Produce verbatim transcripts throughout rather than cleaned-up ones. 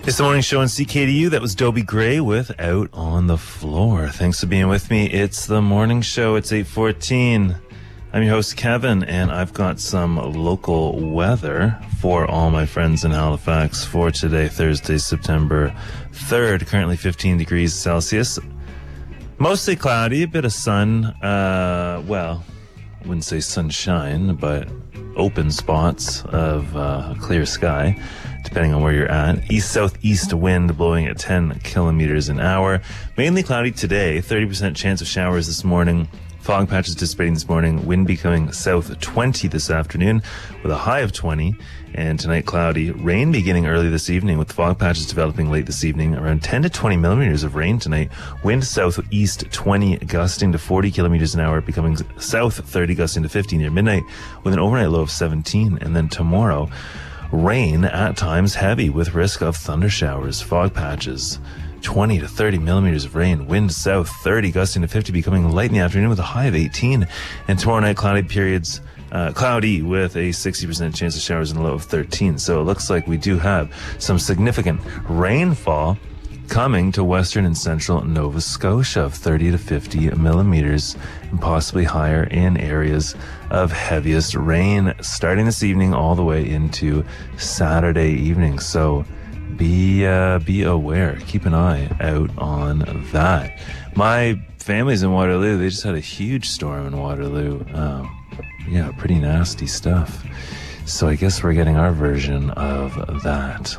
It's the morning show on C K D U. That was Dobie Gray with Out on the Floor. Thanks for being with me. It's the morning show. It's eight fourteen. I'm your host, Kevin, and I've got some local weather for all my friends in Halifax for today, Thursday, September third. Currently fifteen degrees Celsius. Mostly cloudy, a bit of sun. Uh, well, I wouldn't say sunshine, but open spots of uh, clear sky, depending on where you're at. East-southeast wind blowing at ten kilometers an hour. Mainly cloudy today, thirty percent chance of showers this morning. Fog patches dissipating this morning. Wind becoming south twenty this afternoon with a high of twenty. And tonight cloudy. Rain beginning early this evening with fog patches developing late this evening. Around ten to twenty millimeters of rain tonight. Wind southeast twenty gusting to forty kilometers an hour, becoming south thirty gusting to fifty near midnight with an overnight low of seventeen. And then tomorrow, rain at times heavy with risk of thunder showers, fog patches, twenty to thirty millimeters of rain, wind south thirty gusting to fifty, becoming light in the afternoon with a high of eighteen. And tomorrow night cloudy periods, uh, cloudy with a sixty percent chance of showers and a low of thirteen. So it looks like we do have some significant rainfall coming to western and central Nova Scotia of thirty to fifty millimeters and possibly higher in areas of heaviest rain starting this evening all the way into Saturday evening. So be uh, be aware. Keep an eye out on that. My family's in Waterloo. They just had a huge storm in Waterloo. Um, yeah, pretty nasty stuff. So I guess we're getting our version of that.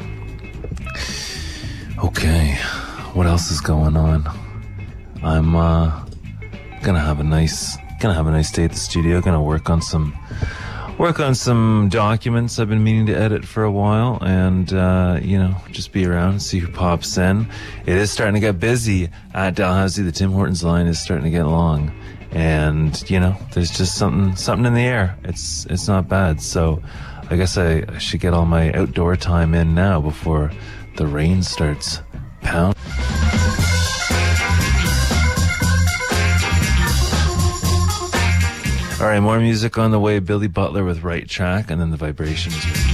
Okay, what else is going on? I'm uh, gonna have a nice gonna have a nice day at the studio. Gonna work on some work on some documents I've been meaning to edit for a while, and uh, you know, just be around, see who pops in. It is starting to get busy at Dalhousie. The Tim Hortons line is starting to get long, and you know, there's just something something in the air. It's it's not bad. So I guess I, I should get all my outdoor time in now before the rain starts pounding. All right, more music on the way. Billy Butler with Right Track, and then the Vibrations.